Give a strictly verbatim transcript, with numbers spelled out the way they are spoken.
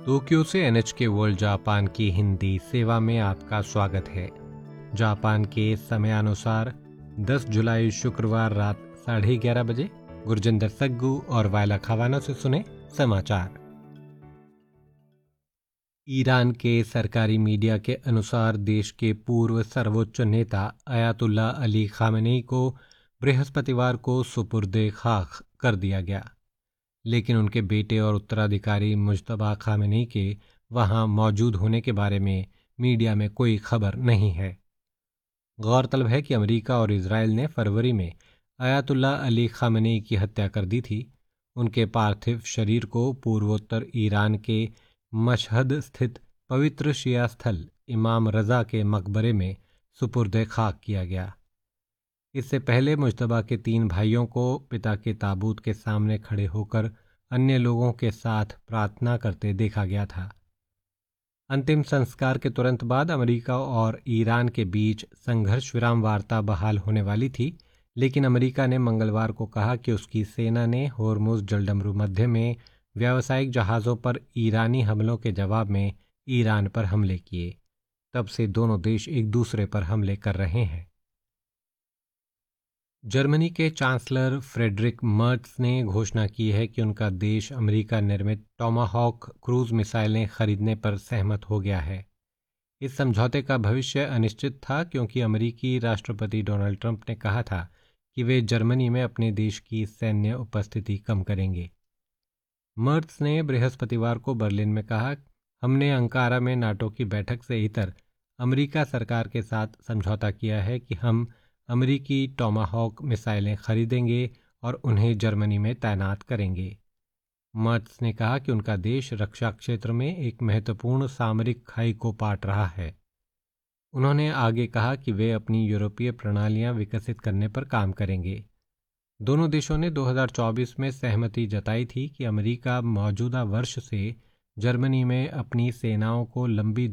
Tokyo से N H के world Japan की हिंदी सेवा में आपका स्वागत है। जापान के समयानुसार दस जुलाई शुक्रवार रात साढ़े ग्यारह बजे गुरजिंदर सग्गू और वायला खवाना से सुने समाचार। ईरान के सरकारी मीडिया के अनुसार देश के पूर्व सर्वोच्च नेता अयातुल्ला अली खामेनेई को बृहस्पतिवार को सुपुर्दे खाक कर दिया गया, लेकिन उनके बेटे और उत्तराधिकारी मुज्तबा खामेनेई के वहां मौजूद होने के बारे में मीडिया में कोई खबर नहीं है। गौरतलब है कि अमेरिका और इजराइल ने फरवरी में अयातुल्ला अली खामेनेई की हत्या कर दी थी। उनके पार्थिव शरीर को पूर्वोत्तर ईरान के मशहद स्थित पवित्र शिया स्थल इमाम रजा के मकबरे में सुपुर्दे खाक किया गया। इससे पहले मुज्तबा के तीन भाइयों को पिता के ताबूत के सामने खड़े होकर अन्य लोगों के साथ प्रार्थना करते देखा गया था। अंतिम संस्कार के तुरंत बाद अमेरिका और ईरान के बीच संघर्ष विराम वार्ता बहाल होने वाली थी, लेकिन अमेरिका ने मंगलवार को कहा कि उसकी सेना ने होर्मुज जलडमरू मध्य में व्यावसायिक जहाज़ों पर ईरानी हमलों के जवाब में ईरान पर हमले किए। तब से दोनों देश एक दूसरे पर हमले कर रहे हैं। जर्मनी के चांसलर फ्रेडरिक मर्ट्स ने घोषणा की है कि उनका देश अमेरिका निर्मित टॉमाहॉक क्रूज मिसाइलें खरीदने पर सहमत हो गया है। इस समझौते का भविष्य अनिश्चित था, क्योंकि अमेरिकी राष्ट्रपति डोनाल्ड ट्रंप ने कहा था कि वे जर्मनी में अपने देश की सैन्य उपस्थिति कम करेंगे। मर्ट्स ने बृहस्पतिवार को बर्लिन में कहा, हमने अंकारा में नाटो की बैठक से इतर अमेरिका सरकार के साथ समझौता किया है कि हम अमेरिकी टॉमाहॉक मिसाइलें खरीदेंगे और उन्हें जर्मनी में तैनात करेंगे। मर्ट्स ने कहा कि उनका देश रक्षा क्षेत्र में एक महत्वपूर्ण सामरिक खाई को पाट रहा है। उन्होंने आगे कहा कि वे अपनी यूरोपीय प्रणालियां विकसित करने पर काम करेंगे। दोनों देशों ने दो हज़ार चौबीस में सहमति जताई थी कि अमेरिका मौजूदा वर्ष से जर्मनी में अपनी सेनाओं को लंबी